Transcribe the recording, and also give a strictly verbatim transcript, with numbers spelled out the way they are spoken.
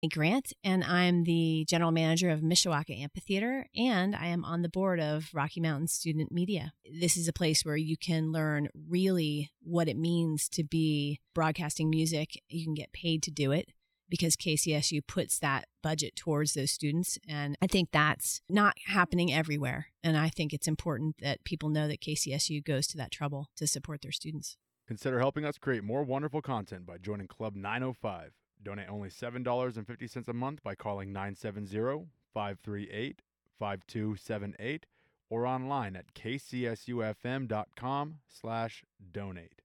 Grant, and I'm the general manager of Mishawaka Amphitheater, and I am on the board of Rocky Mountain Student Media. This is a place where you can learn really what it means to be broadcasting music. You can get paid to do it because K C S U puts that budget towards those students. And I think that's not happening everywhere. And I think it's important that people know that K C S U goes to that trouble to support their students. Consider helping us create more wonderful content by joining Club nine oh five. Donate only seven dollars and fifty cents a month by calling nine seven zero, five three eight, five two seven eight or online at k c s u f m dot com slash donate.